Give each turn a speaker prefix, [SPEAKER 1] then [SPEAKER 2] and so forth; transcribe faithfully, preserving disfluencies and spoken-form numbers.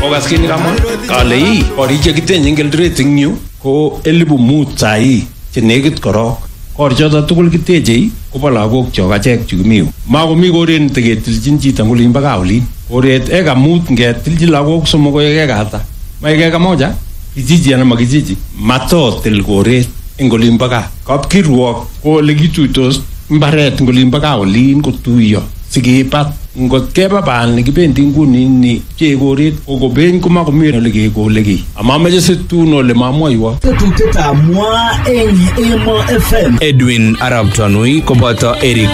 [SPEAKER 1] Ogas kini kama kale hii oriche kitenye Eldoret ing yu ko elibu mut sai che nekit korok. Kor choto tugul kiteche kobo lagok chok achek chu kimi yu. Makomi koret niteketilchin chito ngolin mpaka olin. Koret eka mut ngetilchi lagok somok ko eka ata. Maikeka moja kijiji ana makijiji matotil koret ing olin mpaka. Kapkirwok ko ole kituitos mbaret ngolin mpaka olin kotuiyo sikipat. Ngot keba baan kibendi nguni ni chekoret okobeny kuma komi ole kekoleki amameche situn ole mamwoiwo
[SPEAKER 2] tetutietab mwa eng Emo F M.
[SPEAKER 3] Edwin Arab Tanui koboto Eric